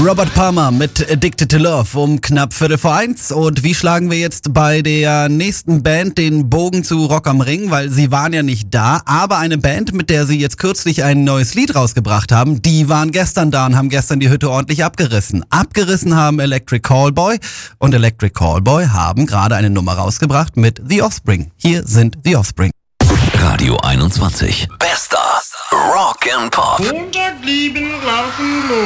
Robert Palmer mit Addicted to Love um knapp 1:15. Und wie schlagen wir jetzt bei der nächsten Band den Bogen zu Rock am Ring? Weil sie waren ja nicht da, aber eine Band, mit der sie jetzt kürzlich ein neues Lied rausgebracht haben, die waren gestern da und haben gestern die Hütte ordentlich abgerissen. Abgerissen haben Electric Callboy und Electric Callboy haben gerade eine Nummer rausgebracht mit The Offspring. Hier sind The Offspring. Radio 21. Bester Rock and Pop. Montag lieben, laufen los.